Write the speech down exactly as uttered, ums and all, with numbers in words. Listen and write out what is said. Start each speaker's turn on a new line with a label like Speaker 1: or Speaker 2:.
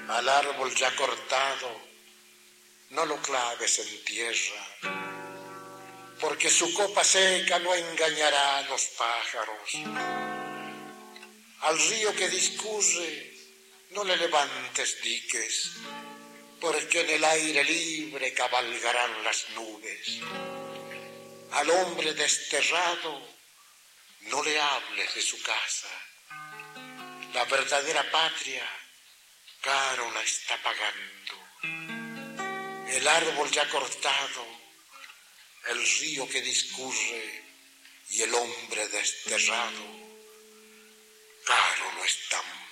Speaker 1: Al árbol ya cortado, no lo claves en tierra, porque su copa seca no engañará a los pájaros. Al río que discurre, no le levantes diques, porque en el aire libre cabalgarán las nubes. Al hombre desterrado, no le hables de su casa. La verdadera patria, caro la está pagando. El árbol ya cortado, el río que discurre y el hombre desterrado, caro lo están